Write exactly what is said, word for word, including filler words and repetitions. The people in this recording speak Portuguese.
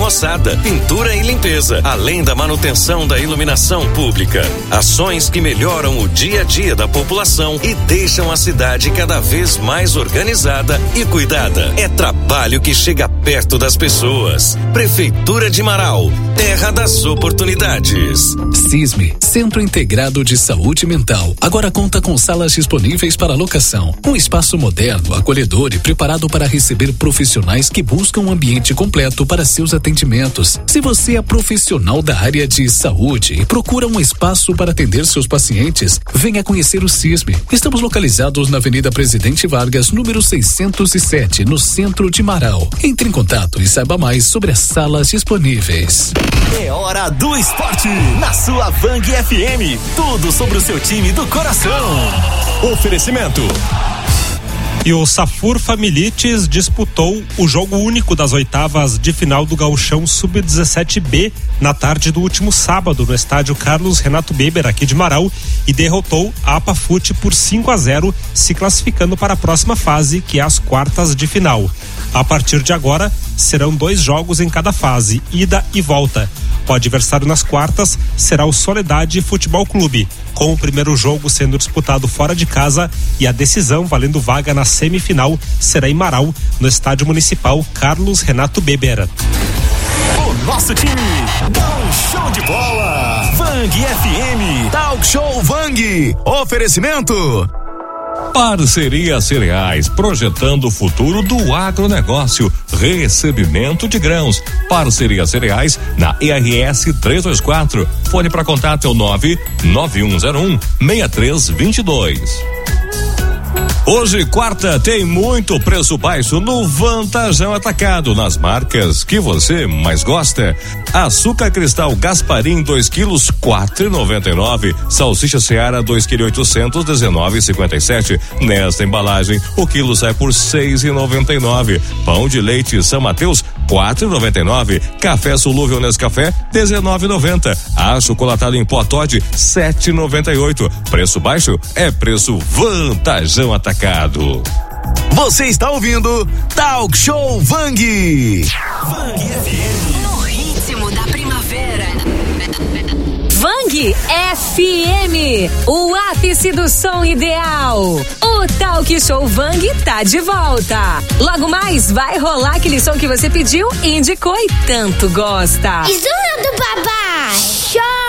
termoçada, pintura e limpeza, além da manutenção da iluminação pública. Ações que melhoram o dia a dia da população e deixam a cidade cada vez mais organizada e cuidada. É trabalho que chega perto das pessoas. Prefeitura de Marau, terra das oportunidades. CISME, Centro Integrado de Saúde Mental, agora conta com salas disponíveis para locação. Um espaço moderno, acolhedor e preparado para receber profissionais que buscam um ambiente completo para seus atendimentos. Se você é profissional da área de saúde e procura um espaço para atender seus pacientes, venha conhecer o CISME. Estamos localizados na Avenida Presidente Vargas, número seiscentos e sete, no centro de Marau. Entre em contato e saiba mais sobre as salas disponíveis. É hora do esporte na sua Vang F M. Tudo sobre o seu time do coração. Oferecimento. E o Safur Familites disputou o jogo único das oitavas de final do Gauchão sub dezessete B na tarde do último sábado no estádio Carlos Renato Beber, aqui de Marau, e derrotou a Apafute por cinco a zero, se classificando para a próxima fase, que é as quartas de final. A partir de agora, serão dois jogos em cada fase, ida e volta. O adversário nas quartas será o Soledade Futebol Clube, com o primeiro jogo sendo disputado fora de casa, e a decisão valendo vaga na semifinal será em Marau, no estádio municipal Carlos Renato Beber. O nosso time dá um show de bola. Vang F M, Talk Show Vang. Oferecimento. Parceria Cereais, projetando o futuro do agronegócio. Recebimento de grãos. Parceria Cereais na E R S trezentos e vinte e quatro. Fone para contato é o nove nove um zero um seis três dois dois. Hoje, quarta, tem muito preço baixo no Vantajão Atacado, nas marcas que você mais gosta. Açúcar Cristal Gasparim, dois quilos, quatro e noventa e nove. Salsicha Seara, dois quilos, oitocentos, dezenove e cinquenta e sete. Nesta embalagem, o quilo sai por seis e noventa e nove. Pão de leite São Mateus, quatro e noventa e nove. Café Solúvel Nescafé, dezenove e noventa. Achocolatado em pó Toddy, sete e noventa e oito. Preço baixo é preço Vantajão Atacado. Você está ouvindo Talk Show Vang. Vang F M. No ritmo da primavera. Vang F M, o ápice do som ideal. O Talk Show Vang tá de volta. Logo mais vai rolar aquele som que você pediu, indicou e tanto gosta. Isso é do papai. Show!